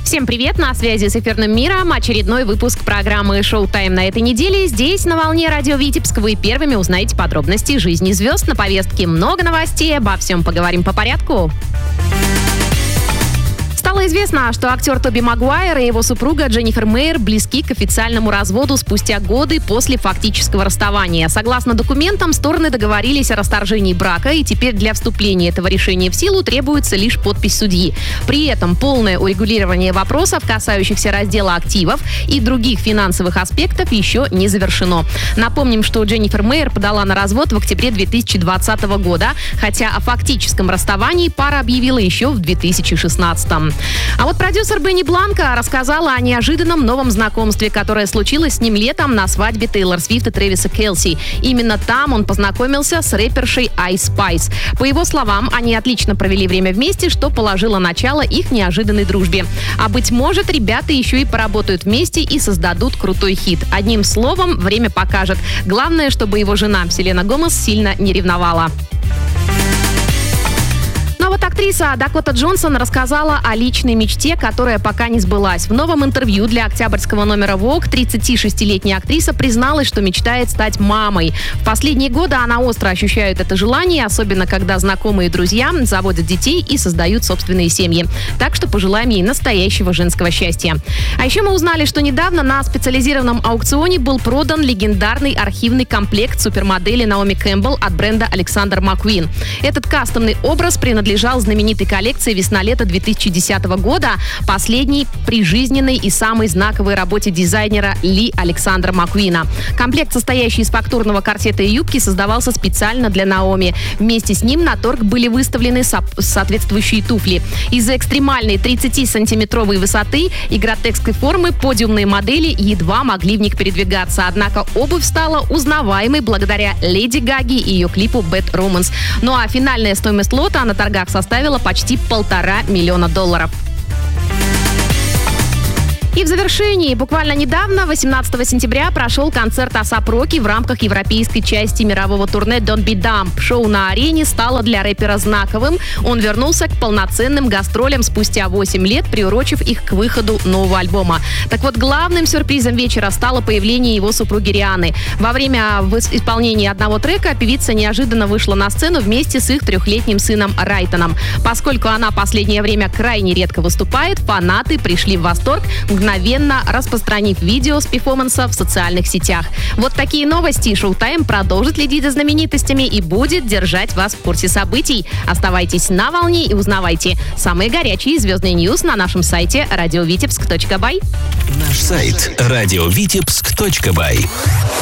Всем привет, на связи с эфирным миром очередной выпуск программы «Шоу-тайм» на этой неделе. Здесь, на волне радио Витебск, вы первыми узнаете подробности жизни звезд. На повестке много новостей, обо всем поговорим по порядку. Стало известно, что актер Тоби Магуайр и его супруга Дженнифер Мейер близки к официальному разводу спустя годы после фактического расставания. Согласно документам, стороны договорились о расторжении брака, и теперь для вступления этого решения в силу требуется лишь подпись судьи. При этом полное урегулирование вопросов, касающихся раздела активов и других финансовых аспектов, еще не завершено. Напомним, что Дженнифер Мейер подала на развод в октябре 2020 года, хотя о фактическом расставании пара объявила еще в 2016. А вот продюсер Бенни Бланко рассказала о неожиданном новом знакомстве, которое случилось с ним летом на свадьбе Тейлор Свифт и Трэвиса Келси. Именно там он познакомился с рэпершей Ice Spice. По его словам, они отлично провели время вместе, что положило начало их неожиданной дружбе. А быть может, ребята еще и поработают вместе и создадут крутой хит. Одним словом, время покажет. Главное, чтобы его жена Селена Гомес сильно не ревновала. А вот актриса Дакота Джонсон рассказала о личной мечте, которая пока не сбылась. В новом интервью для октябрьского номера Vogue 36-летняя актриса призналась, что мечтает стать мамой. В последние годы она остро ощущает это желание, особенно когда знакомые и друзья заводят детей и создают собственные семьи. Так что пожелаем ей настоящего женского счастья. А еще мы узнали, что недавно на специализированном аукционе был продан легендарный архивный комплект супермодели Наоми Кэмпбелл от бренда Alexander McQueen. Этот кастомный образ принадлежал знаменитой коллекции «Весна-лето» 2010 года, последней прижизненной и самой знаковой работе дизайнера Ли Александра Маккуина. Комплект, состоящий из фактурного корсета и юбки, создавался специально для Наоми. Вместе с ним на торг были выставлены соответствующие туфли. Из-за экстремальной 30-сантиметровой высоты и гротескной формы подиумные модели едва могли в них передвигаться. Однако обувь стала узнаваемой благодаря Леди Гаге и ее клипу «Bad Romance». Ну а финальная стоимость лота на торгах составила почти $1,5 миллиона. И в завершении, буквально недавно, 18 сентября, прошел концерт А$АП Роки в рамках европейской части мирового турне Don't Be Dumb. Шоу на арене стало для рэпера знаковым. Он вернулся к полноценным гастролям спустя 8 лет, приурочив их к выходу нового альбома. Так вот, главным сюрпризом вечера стало появление его супруги Рианы. Во время исполнения одного трека певица неожиданно вышла на сцену вместе с их 3-летним сыном Райтоном. Поскольку она последнее время крайне редко выступает, фанаты пришли в восторг, мгновенно распространив видео с перформанса в социальных сетях. Вот такие новости. Шоу-тайм продолжит следить за знаменитостями и будет держать вас в курсе событий. Оставайтесь на волне и узнавайте самые горячие звездные ньюс на нашем сайте radiovitebsk.by. Наш сайт radiovitebsk.by.